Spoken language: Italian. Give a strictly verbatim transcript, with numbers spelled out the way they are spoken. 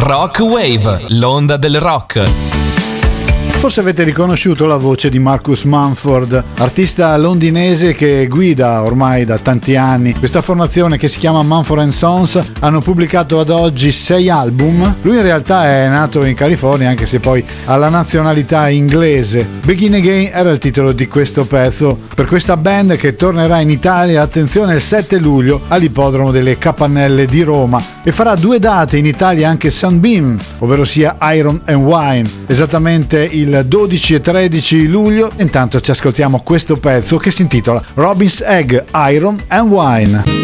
Rock Wave, l'onda del rock. Forse avete riconosciuto la voce di Marcus Mumford, artista londinese che guida ormai da tanti anni questa formazione che si chiama Mumford and Sons. Hanno pubblicato ad oggi sei album. Lui in realtà è nato in California, anche se poi ha la nazionalità inglese. Begin Again era il titolo di questo pezzo per questa band che tornerà in Italia, attenzione, il sette luglio all'Ippodromo delle Capannelle di Roma, e farà due date in Italia anche Sunbeam, ovvero sia Iron and Wine, esattamente il dodici e tredici luglio. Intanto ci ascoltiamo questo pezzo che si intitola Robin's Egg, Iron and Wine.